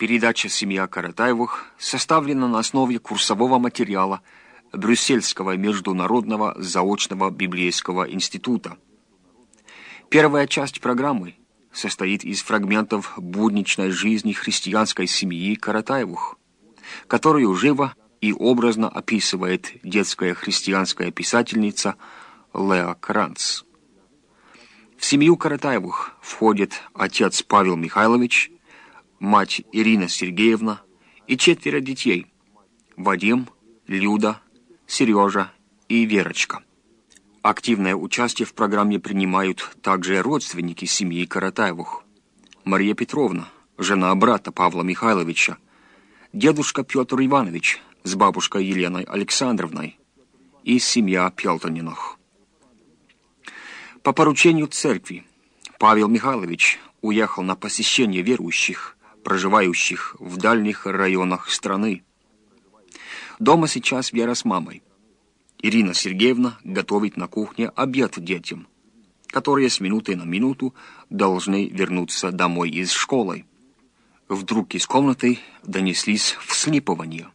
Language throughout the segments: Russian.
Передача «Семья Каратаевых» составлена на основе курсового материала Брюссельского международного заочного библейского института. Первая часть программы состоит из фрагментов будничной жизни христианской семьи Каратаевых, которую живо и образно описывает детская христианская писательница Леа Кранц. В семью Каратаевых входят отец Павел Михайлович, мать Ирина Сергеевна и 4 детей – Вадим, Люда, Сережа и Верочка. Активное участие в программе принимают также родственники семьи Каратаевых. Мария Петровна, жена брата Павла Михайловича, дедушка Петр Иванович с бабушкой Еленой Александровной и семья Пелтониных. По поручению церкви Павел Михайлович уехал на посещение верующих, проживающих в дальних районах страны. Дома сейчас Вера с мамой. Ирина Сергеевна готовит на кухне обед детям, которые с минуты на минуту должны вернуться домой из школы. Вдруг из комнаты донеслись всхлипывания.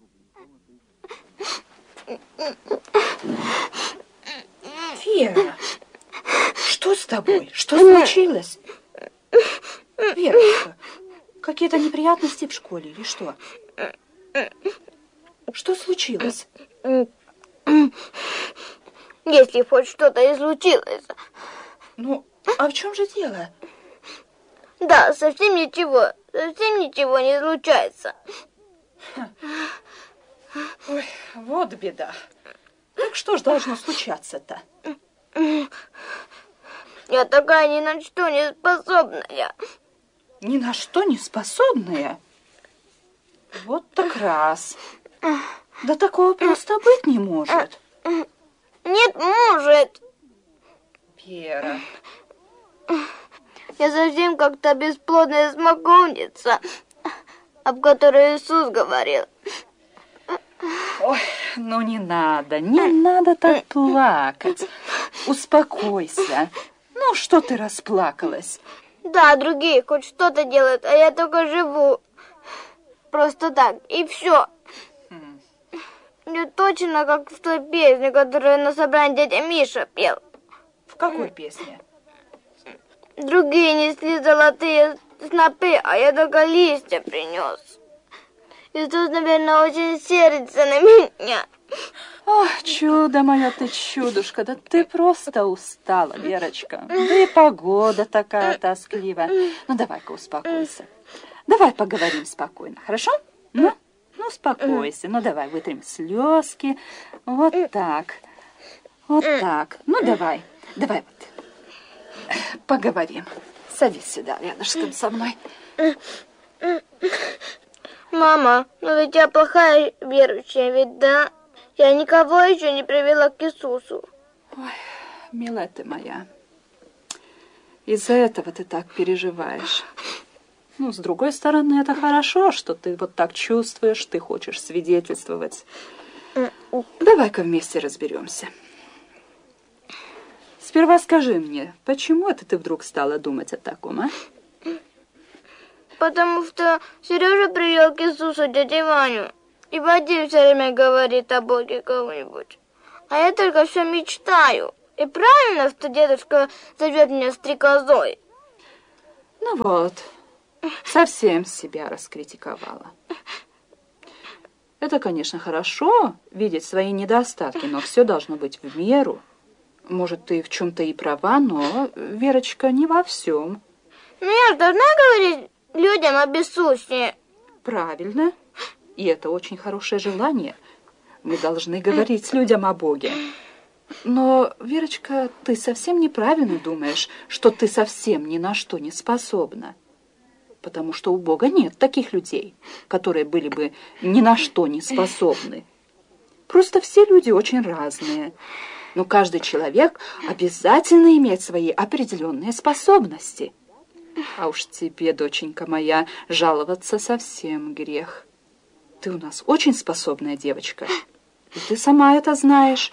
Вера, что с тобой? Что случилось? Верочка, какие-то неприятности в школе или что? Что случилось? Если хоть что-то и случилось. Ну, а в чем же дело? Да, совсем ничего не случается. Ой, вот беда. Так что ж должно случаться-то? Я такая ни на что не способная. Ни на что не способная? Вот так раз. Да такого просто быть не может. Нет, может. Вера. Я совсем как та бесплодная смоковница, об которой Иисус говорил. Ой, ну не надо так плакать. Успокойся. Ну, что ты расплакалась? Да, другие хоть что-то делают, а я только живу. Просто так, и все. Не точно, как в той песне, которую на собрании дядя Миша пел. В какой песне? Другие несли золотые снопы, а я только листья принес. Иисус, наверное, очень сердится на меня. Ох, чудо мое ты, чудушка, да ты просто устала, Верочка. Да и погода такая тоскливая. Ну, давай-ка успокойся. Давай поговорим спокойно, хорошо? Ну, успокойся. Ну, давай вытрем слезки. Вот так. Вот так. Ну, давай вот. Поговорим. Садись сюда, рядышком со мной. Мама, ну ведь я плохая верующая, ведь да? Я никого еще не привела к Иисусу. Ой, милая ты моя, из-за этого ты так переживаешь. Ну, с другой стороны, это хорошо, что ты вот так чувствуешь, ты хочешь свидетельствовать. Давай-ка вместе разберемся. Сперва скажи мне, почему это ты вдруг стала думать о таком, а? Потому что Сережа привел к Иисусу дядю Ваню. И Вадим все время говорит о Боге кого-нибудь. А я только все мечтаю. И правильно, что дедушка зовет меня стрекозой. Ну вот, совсем себя раскритиковала. Это, конечно, хорошо видеть свои недостатки, но все должно быть в меру. Может, ты в чем-то и права, но, Верочка, не во всем. Ну я же должна говорить людям об Иисусе. Правильно. И это очень хорошее желание. Мы должны говорить людям о Боге. Но, Верочка, ты совсем неправильно думаешь, что ты совсем ни на что не способна. Потому что у Бога нет таких людей, которые были бы ни на что не способны. Просто все люди очень разные. Но каждый человек обязательно имеет свои определенные способности. А уж тебе, доченька моя, жаловаться совсем грех. Ты у нас очень способная девочка, и ты сама это знаешь.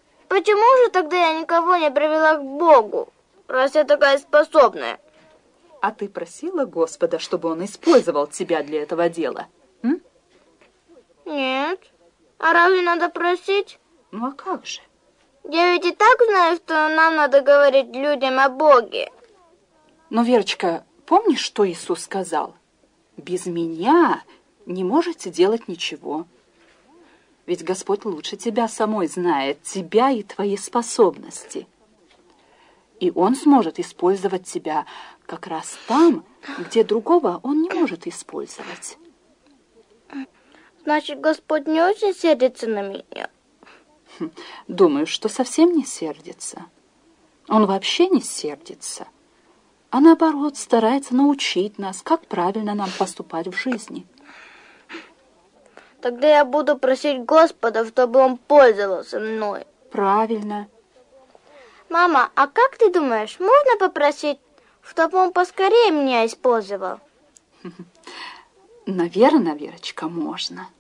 Почему же тогда я никого не привела к Богу, раз я такая способная? А ты просила Господа, чтобы он использовал тебя для этого дела? М? Нет. А разве надо просить? Ну а как же? Я ведь и так знаю, что нам надо говорить людям о Боге. Но, Верочка, помнишь, что Иисус сказал? Без меня не можете делать ничего. Ведь Господь лучше тебя самой знает, тебя и твои способности. И Он сможет использовать тебя как раз там, где другого Он не может использовать. Значит, Господь не очень сердится на меня. Думаю, что совсем не сердится. Он вообще не сердится. А наоборот, старается научить нас, как правильно нам поступать в жизни. Тогда я буду просить Господа, чтобы Он пользовался мной. Правильно. Мама, а как ты думаешь, можно попросить, чтобы Он поскорее меня использовал? Наверное, Верочка, можно.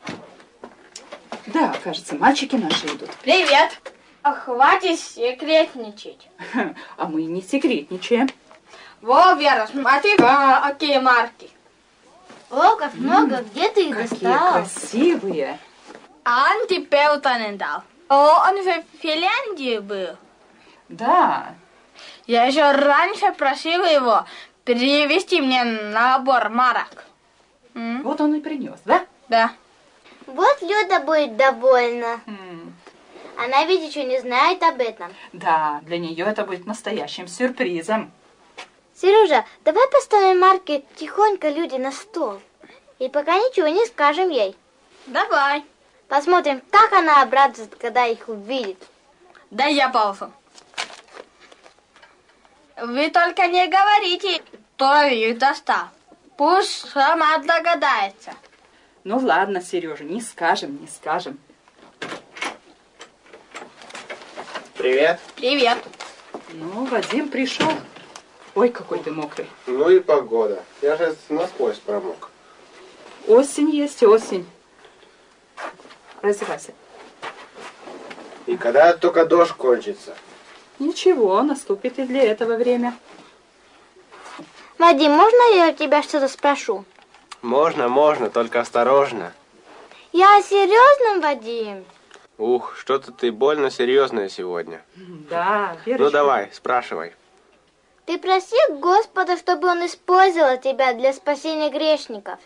Да, кажется, мальчики наши идут. Привет. А хватит секретничать. А мы не секретничаем. Во, Вера, смотри, какие марки. О, как много, где ты их Какие достал? красивые. Анти Пелтонен дал. О, он в Финляндии был. Да. Я еще раньше просила его перевести мне набор марок. Вот он и принес, да? Да. Вот Люда будет довольна. Она ведь еще не знает об этом. Да, для нее это будет настоящим сюрпризом. Сережа, давай поставим марки тихонько Люде на стол. И пока ничего не скажем ей. Давай. Посмотрим, как она обрадуется, когда их увидит. Дай я паузу. Вы только не говорите, кто их достал. Пусть сама догадается. Ну ладно, Сережа, не скажем, не скажем. Привет. Привет. Ну, Вадим пришел. Ой, какой ты мокрый. Ну и погода. Я же насквозь промок. Осень есть, осень. Раздевайся. И когда только дождь кончится? Ничего, наступит и для этого время. Вадим, можно я у тебя что-то спрошу? Можно, только осторожно. Я о серьезном, Вадим? Ух, что-то ты больно серьезная сегодня. Да, Верочка. Ну давай, спрашивай. Ты просил Господа, чтобы Он использовал тебя для спасения грешников?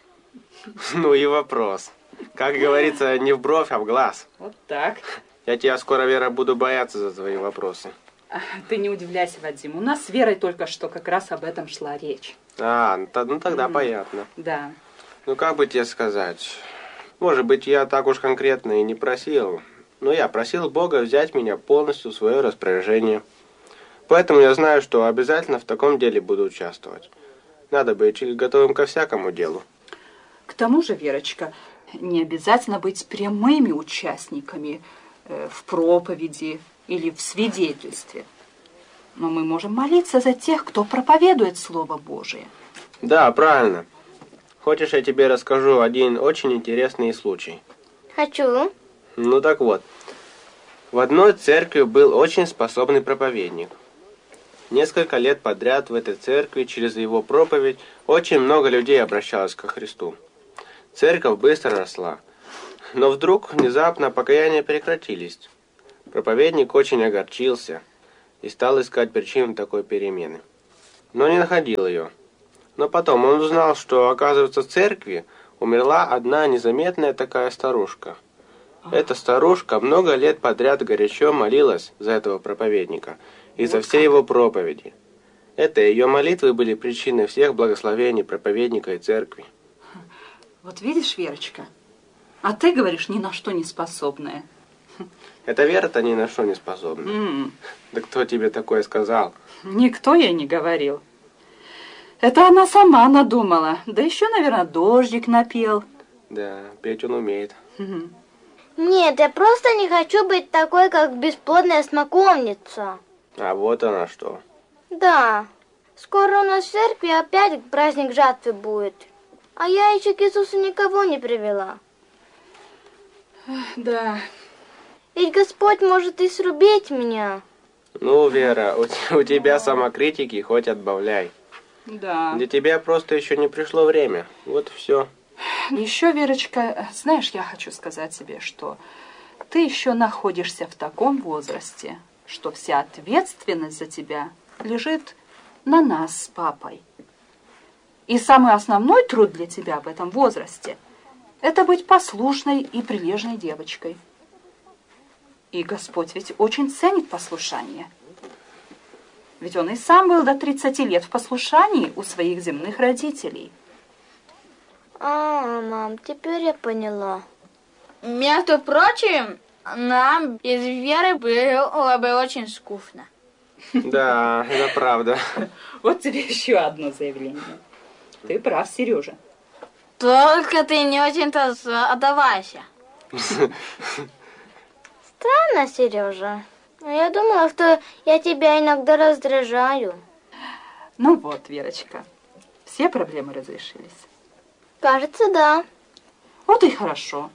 Ну и вопрос. Как говорится, не в бровь, а в глаз. Вот так. Я тебя скоро, Вера, буду бояться за твои вопросы. Ты не удивляйся, Вадим. У нас с Верой только что как раз об этом шла речь. Ну тогда понятно. Да. Ну как бы тебе сказать? Может быть, я так уж конкретно и не просил. Но я просил Бога взять меня полностью в свое распоряжение. Поэтому я знаю, что обязательно в таком деле буду участвовать. Надо быть готовым ко всякому делу. К тому же, Верочка, не обязательно быть прямыми участниками в проповеди или в свидетельстве. Но мы можем молиться за тех, кто проповедует Слово Божие. Да, правильно. Хочешь, я тебе расскажу один очень интересный случай? Хочу. Ну так вот. В одной церкви был очень способный проповедник. Несколько лет подряд в этой церкви через его проповедь очень много людей обращалось ко Христу. Церковь быстро росла. Но вдруг внезапно покаяния прекратились. Проповедник очень огорчился и стал искать причину такой перемены. Но не находил ее. Но потом он узнал, что, оказывается, в церкви умерла одна незаметная такая старушка. Эта старушка много лет подряд горячо молилась за этого проповедника и за все его проповеди. Это ее молитвы были причиной всех благословений проповедника и церкви. Вот видишь, Верочка, а ты говоришь, ни на что не способная. Эта Вера-то ни на что не способна. Да кто тебе такое сказал? Никто ей не говорил. Это она сама надумала. Да еще, наверное, дождик напел. Да, петь он умеет. Нет, я просто не хочу быть такой, как бесплодная смоковница. А вот она что. Да, скоро у нас в церкви опять праздник жатвы будет. А я еще к Иисусу никого не привела. Да. Ведь Господь может и срубить меня. Ну, Вера, у тебя самокритики хоть отбавляй. Да. Для тебя просто еще не пришло время. Вот и все. Еще, Верочка, знаешь, я хочу сказать тебе, что ты еще находишься в таком возрасте, что вся ответственность за тебя лежит на нас с папой. И самый основной труд для тебя в этом возрасте – это быть послушной и прилежной девочкой. И Господь ведь очень ценит послушание. Ведь он и сам был до 30 лет в послушании у своих земных родителей. Мам, теперь я поняла. Между прочим, нам без Веры было бы очень скучно. Да, это правда. Вот тебе еще одно заявление. Ты прав, Сережа. Только ты не очень-то отдавайся. Странно, Сережа. Я думала, что я тебя иногда раздражаю. Ну вот, Верочка, все проблемы разрешились. Кажется, да. Вот и хорошо.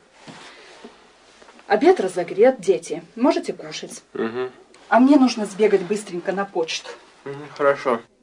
Обед разогрет, дети. Можете кушать. Угу. А мне нужно сбегать быстренько на почту. Хорошо.